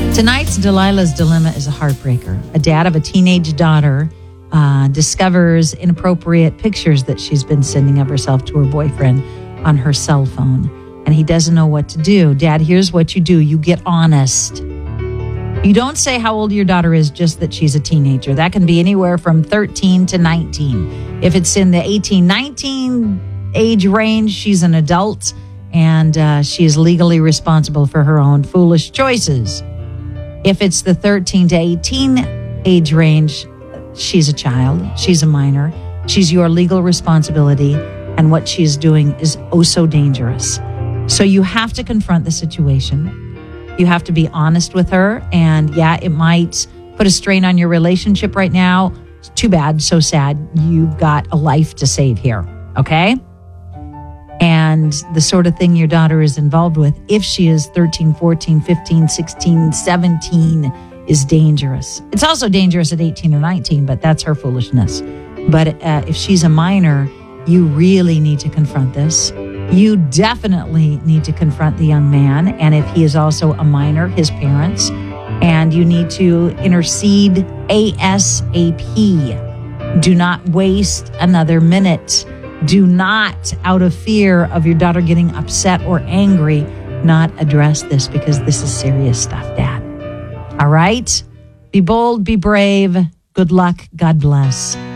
Tonight's Delilah's Dilemma is a heartbreaker. A dad of a teenage daughter discovers inappropriate pictures that she's been sending of herself to her boyfriend on her cell phone. And he doesn't know what to do. Dad, here's what you do. You get honest. You don't say how old your daughter is, just that she's a teenager. That can be anywhere from 13 to 19. If it's in the 18, 19 age range, she's an adult and she is legally responsible for her own foolish choices. If it's the 13 to 18 age range, she's a child. She's a minor. She's your legal responsibility. And what she's doing is oh so dangerous. So you have to confront the situation. You have to be honest with her. And yeah, it might put a strain on your relationship right now. It's too bad, so sad. You've got a life to save here. Okay? And the sort of thing your daughter is involved with, if she is 13, 14, 15, 16, 17, is dangerous. It's also dangerous at 18 or 19, but that's her foolishness. But if she's a minor, you really need to confront this. You definitely need to confront the young man. And if he is also a minor, his parents. And you need to intercede ASAP. Do not waste another minute. Do not, out of fear of your daughter getting upset or angry, not address this, because this is serious stuff, Dad. All right? Be bold, be brave. Good luck. God bless.